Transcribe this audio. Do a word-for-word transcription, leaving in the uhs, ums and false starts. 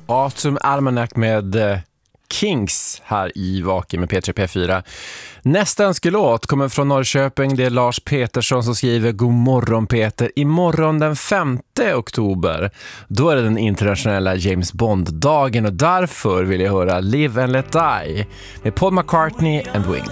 Autumn Almanac med eh, Kings här i Vaken med P tre P fyra. Nästa önskelåt kommer från Norrköping. Det är Lars Petersson som skriver: God morgon Peter. Imorgon den femte oktober, då är det den internationella James Bond-dagen, och därför vill jag höra Live and Let Die med Paul McCartney and Wings.